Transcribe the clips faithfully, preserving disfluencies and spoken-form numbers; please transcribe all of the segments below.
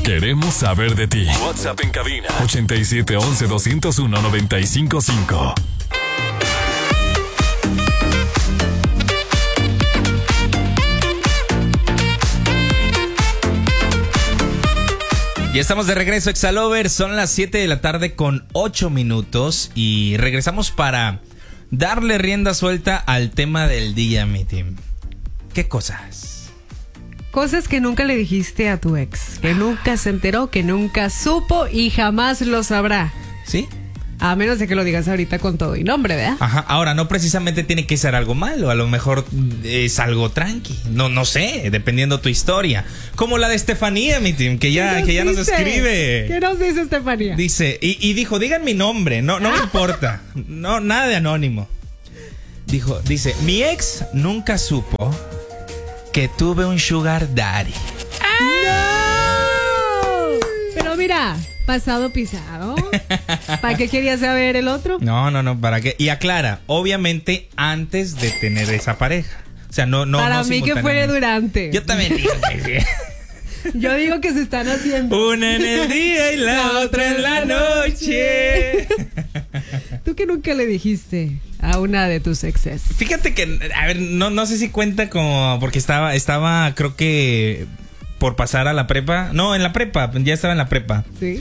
Queremos saber de ti. WhatsApp en cabina ochenta y siete once doscientos uno noventa y cinco cinco. Ya estamos de regreso, Exalover. Son las siete de la tarde con ocho minutos y regresamos para darle rienda suelta al tema del día, mi team. ¿Qué cosas? Cosas que nunca le dijiste a tu ex, que nunca se enteró, que nunca supo y jamás lo sabrá. ¿Sí? A menos de que lo digas ahorita con todo y nombre, ¿verdad? Ajá, ahora no precisamente tiene que ser algo malo, a lo mejor es algo tranqui, no, no sé, dependiendo tu historia. Como la de Estefanía, mi team, que ya, que ya nos escribe. ¿Qué nos dice Estefanía? Dice, y, y dijo, digan mi nombre, no, no me importa, no, nada de anónimo. Dijo, dice, mi ex nunca supo que tuve un sugar daddy. ¡No! Pero mira, pasado pisado. ¿Para qué quería saber el otro? No, no, no, ¿para qué? Y aclara, obviamente antes de tener esa pareja. O sea, no, no. Para no mí que fue durante. Yo también digo que sí. Yo digo que se están haciendo. Una en el día y la otra en la noche. ¿Tú que nunca le dijiste a una de tus exes? Fíjate que, a ver, no, no sé si cuenta como, porque estaba, estaba, creo que por pasar a la prepa. No, en la prepa, ya estaba en la prepa. Sí.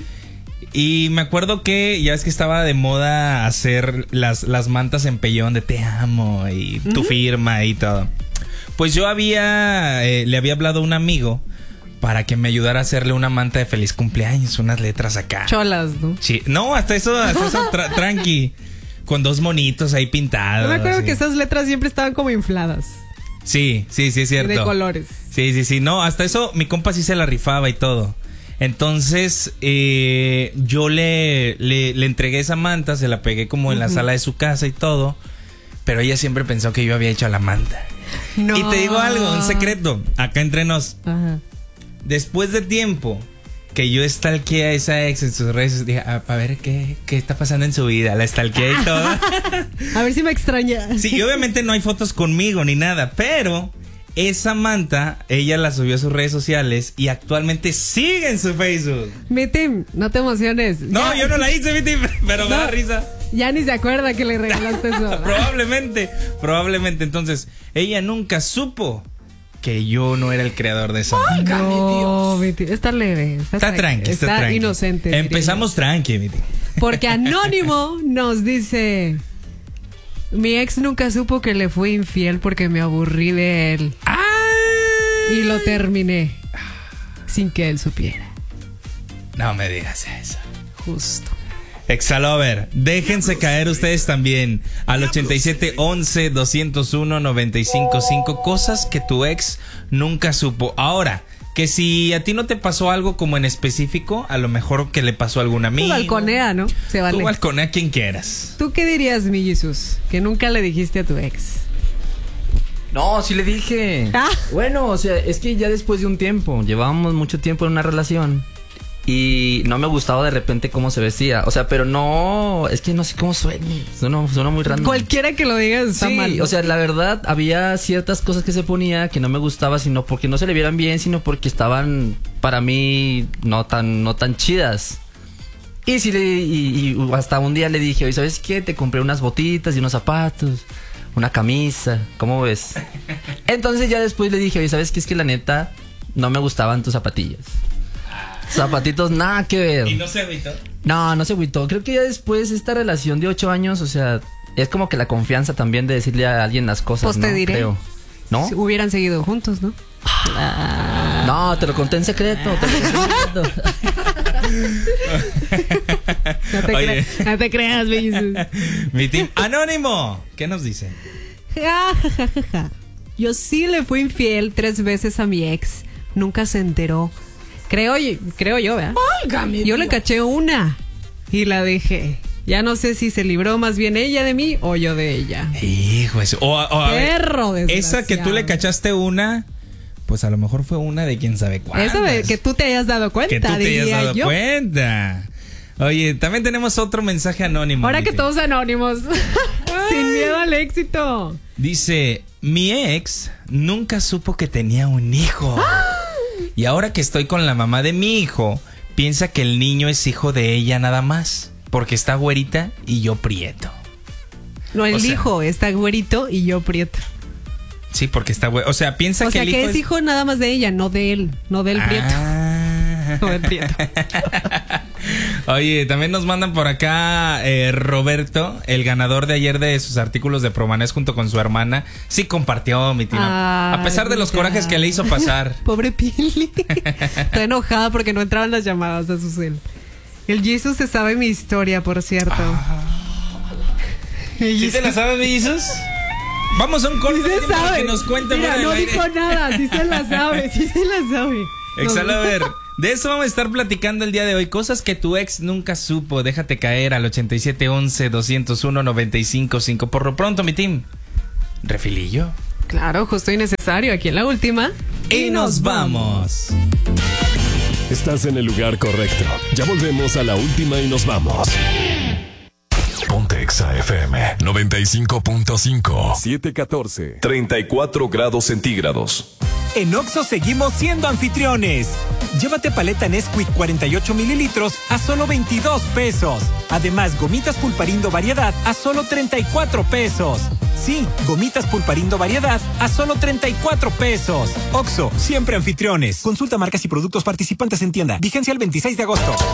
Y me acuerdo que ya es que estaba de moda hacer las, las mantas en pellón de te amo y tu uh-huh. firma y todo. Pues yo había, eh, le había hablado a un amigo para que me ayudara a hacerle una manta de feliz cumpleaños, unas letras acá. Cholas, ¿no? Sí, no, hasta eso, hasta eso tra- tranqui, con dos monitos ahí pintados. Yo me acuerdo así. que esas letras siempre estaban como infladas. Sí, sí, sí, es cierto. Y de colores. Sí, sí, sí, no, hasta eso mi compa sí se la rifaba y todo. Entonces, eh, yo le, le, le entregué esa manta, se la pegué como en uh-huh. la sala de su casa y todo, pero ella siempre pensó que yo había hecho la manta. No. Y te digo algo, un secreto, acá entre nos. Ajá. Después de tiempo que yo stalkeé a esa ex en sus redes, dije, a, a ver qué, qué está pasando en su vida, la stalkeé y todo. A ver si me extraña. Sí, y obviamente no hay fotos conmigo ni nada, pero esa manta, ella la subió a sus redes sociales y actualmente sigue en su Facebook. Mi team, no te emociones. No, ya. Yo no la hice, mi team, pero no, me da risa. Ya ni se acuerda que le regalaste eso. Probablemente, probablemente. Entonces, ella nunca supo que yo no era el creador de esa manta. No, mi team, está leve. Está, está tranqui, está, está tranqui. inocente. Empezamos tranqui, mi team. Porque Anónimo nos dice: mi ex nunca supo que le fui infiel porque me aburrí de él. ¡Ay! Y lo terminé sin que él supiera. No me digas eso. Justo. Exalover, déjense caer ustedes también al ochenta y siete once doscientos uno noventa y cinco cinco. Cosas que tu ex nunca supo. Ahora, que si a ti no te pasó algo como en específico, a lo mejor que le pasó a algún amigo. Tú balconea, ¿no? Se vale. Tú balconea a quien quieras. ¿Tú qué dirías, mi Jesús? Que nunca le dijiste a tu ex. No, sí le dije. ¿Ah? Bueno, o sea, es que ya después de un tiempo, llevábamos mucho tiempo en una relación y no me gustaba de repente cómo se vestía. O sea, pero no, es que no sé cómo suena. Suena, suena muy random. Cualquiera que lo diga está sí, mal. O sea, la verdad, había ciertas cosas que se ponía que no me gustaba, sino porque no se le vieran bien, sino porque estaban para mí no tan, no tan chidas. Y sí le, y, y hasta un día le dije, oye, ¿sabes qué? Te compré unas botitas y unos zapatos, una camisa, ¿cómo ves? Entonces ya después le dije, oye, ¿sabes qué? Es que la neta no me gustaban tus zapatillas. Zapatitos, nada que ver. ¿Y no se agüitó? No, no se agüitó. Creo que ya después esta relación de ocho años, o sea, es como que la confianza también de decirle a alguien las cosas, pues ¿no? te diré. Creo. ¿No? Si hubieran seguido juntos, ¿no? Ah. No, te lo conté en secreto. Te lo conté en secreto. No te, cre- no te creas, Jesús. Mi team Anónimo, ¿qué nos dice? Ja, ja, ja, ja, ja. Yo sí le fui infiel tres veces a mi ex. Nunca se enteró. Creo, creo yo, ¿verdad? Válgame, yo le caché una y la dejé. Ya no sé si se libró más bien ella de mí o yo de ella. Hijo, eso. O, o, a Perro ver, esa que tú le cachaste una, pues a lo mejor fue una de quién sabe cuántas. Eso de que tú te hayas dado cuenta. Que tú te hayas dado yo. cuenta. Oye, también tenemos otro mensaje anónimo. Ahora que todos anónimos. Sin miedo al éxito. Dice, mi ex nunca supo que tenía un hijo. Y ahora que estoy con la mamá de mi hijo, piensa que el niño es hijo de ella nada más, porque está güerita y yo prieto. No, el O sea, hijo está güerito y yo prieto. Sí, porque está güey. O sea, piensa O que sea el que hijo es hijo nada más de ella, no de él, no del prieto. Ah. No del prieto. Oye, también nos mandan por acá eh, Roberto, el ganador de ayer de sus artículos de Promanés junto con su hermana. Sí compartió, mi Tina. Ay, a pesar de los ya. corajes que le hizo pasar. Pobre Pili. Está enojada porque no entraban las llamadas a su cel. El Jesus se sabe mi historia, por cierto. Ah. ¿Sí te la sabes, mi Jesus? Vamos a un corte Sí se sabe. para que nos cuente. Mira, fuera no del aire. dijo nada, sí se la sabe, sí se la sabe. Exhala, No. a ver. De eso vamos a estar platicando el día de hoy. Cosas que tu ex nunca supo. Déjate caer al ochenta y siete once doscientos uno noventa y cinco cinco. Por lo pronto, mi team. Refilillo. Claro, justo y necesario. Aquí en la última. Y nos vamos. Estás en el lugar correcto. Ya volvemos a la última y nos vamos. Ponte Exa F M noventa y cinco punto cinco. siete catorce. treinta y cuatro grados centígrados. En Oxxo seguimos siendo anfitriones. Llévate paleta Nesquik cuarenta y ocho mililitros a solo veintidós pesos. Además, gomitas Pulparindo variedad a solo treinta y cuatro pesos. Sí, gomitas Pulparindo variedad a solo treinta y cuatro pesos. Oxxo, siempre anfitriones. Consulta marcas y productos participantes en tienda. Vigencia el veintiséis de agosto.